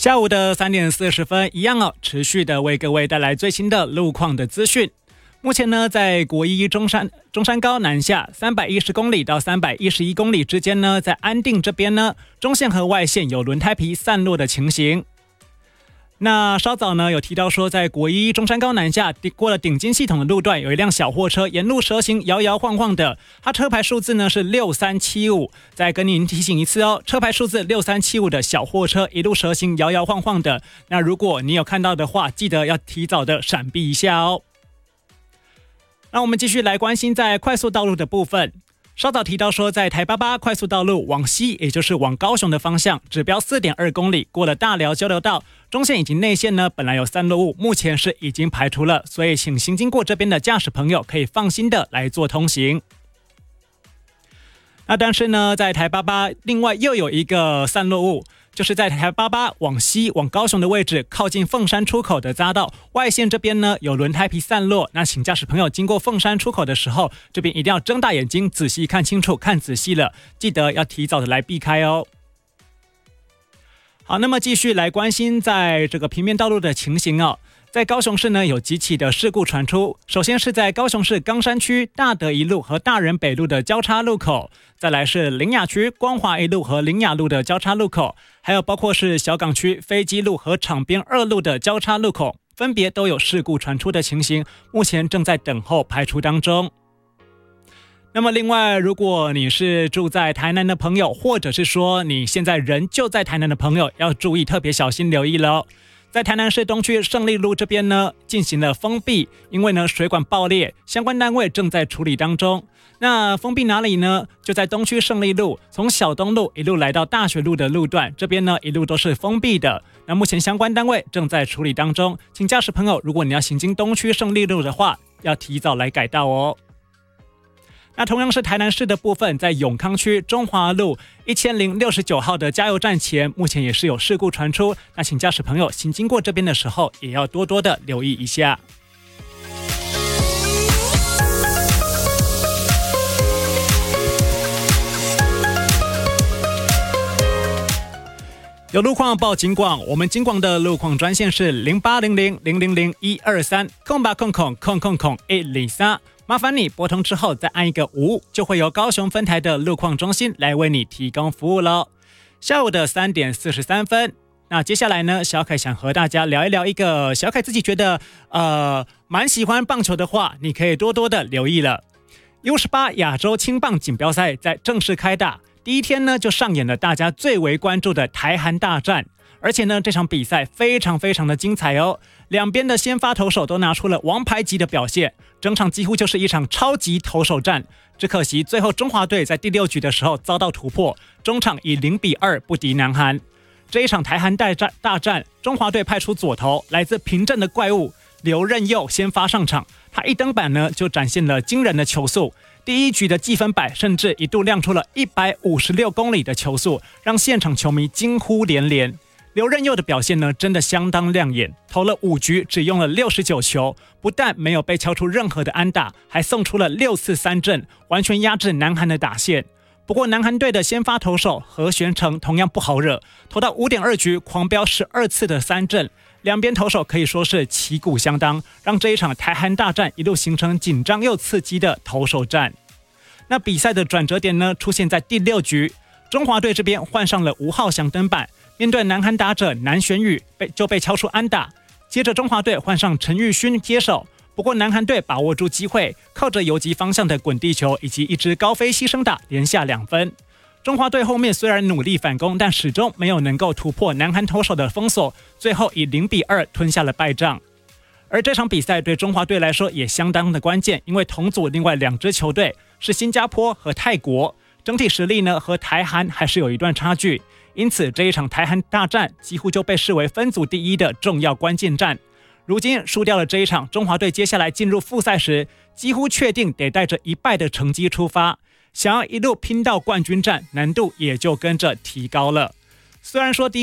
下午的3点40分，一样持续的为各位带来最新的路况的资讯。目前呢，在国一中山高南下310公里到311公里之间呢，在安定这边呢，中线和外线有轮胎皮散落的情形。那稍早呢有提到说，在国一中山高南下过了顶金系统的路段，有一辆小货车沿路蛇行摇摇晃晃的，它车牌数字呢是6375。再跟您提醒一次车牌数字6375的小货车一路蛇行摇摇晃晃的，那如果你有看到的话，记得要提早的闪避一下哦。那我们继续来关心在快速道路的部分。稍早提到说，在台88快速道路往西，也就是往高雄的方向，指标 4.2 公里，过了大寮交流道，中线以及内线呢，本来有散落物，目前是已经排除了，所以请行经过这边的驾驶朋友可以放心的来做通行。那但是呢，在台88另外又有一个散落物，就是在台88往西往高雄的位置，靠近凤山出口的匝道外线这边呢有轮胎皮散落，那请驾驶朋友经过凤山出口的时候，这边一定要睁大眼睛仔细看清楚，看仔细了，记得要提早的来避开哦。好，那么继续来关心在这个平面道路的情形在高雄市呢有几起的事故传出，首先是在高雄市冈山区大德一路和大仁北路的交叉路口，再来是苓雅区光华一路和苓雅路的交叉路口，还有包括是小港区飞机路和场边2路的交叉路口，分别都有事故传出的情形，目前正在等候排除当中。那么另外，如果你是住在台南的朋友，或者是说你现在人就在台南的朋友，要注意特别小心留意了在台南市东区胜利路这边呢进行了封闭，因为呢水管爆裂，相关单位正在处理当中。那封闭哪里呢？就在东区胜利路，从小东路一路来到大学路的路段，这边呢一路都是封闭的。那目前相关单位正在处理当中，请驾驶朋友，如果你要行经东区胜利路的话，要提早来改道哦。那同样是台南市的部分，在永康区中华路1069号的加油站前，目前也是有事故传出，那请驾驶朋友行经过这边的时候，也要多多的留意一下。有路况报警广，我们警广的路况专线是0800000123空吧空空空空空103。麻烦你拨通之后再按一个5，就会由高雄分台的路况中心来为你提供服务了。下午的3点43分，那接下来呢，小凯想和大家聊一聊一个小凯自己觉得蛮喜欢棒球的话，你可以多多的留意了。U18亚洲青棒锦标赛在正式开打第一天呢，就上演了大家最为关注的台韩大战。而且呢，这场比赛非常非常的精彩哦，两边的先发投手都拿出了王牌级的表现，整场几乎就是一场超级投手战。只可惜最后中华队在第6局的时候遭到突破，中场以0-2不敌南韩。这一场台韩大战，中华队派出左投来自平镇的怪物刘任佑先发上场，他一登板呢就展现了惊人的球速，第1局的计分板甚至一度亮出了156公里的球速，让现场球迷惊呼连连。刘任佑的表现呢，真的相当亮眼，投了5局，只用了69球，不但没有被敲出任何的安打，还送出了6次三振，完全压制南韩的打线。不过南韩队的先发投手何玄成同样不好惹，投到5.2局，狂飙12次的三振，两边投手可以说是旗鼓相当，让这一场台韩大战一路形成紧张又刺激的投手战。那比赛的转折点呢，出现在第6局，中华队这边换上了吴浩翔登板，面对南韩打者南玄宇就被敲出安打，接着中华队换上陈玉勋接手，不过南韩队把握住机会，靠着游击方向的滚地球以及一支高飞牺牲打连下2分。中华队后面虽然努力反攻，但始终没有能够突破南韩投手的封锁，最后以0-2吞下了败仗。而这场比赛对中华队来说也相当的关键，因为同组另外2支球队是新加坡和泰国，整体实力呢和台韩还是有一段差距，因此这一场台韩大战几乎就被视为分组第1的重要关键战。如今输掉了这一场，中华队接下来进入复赛时，几乎确定得带着1败的成绩出发，想要一路拼到冠军战，难度也就跟着提高了。虽然说第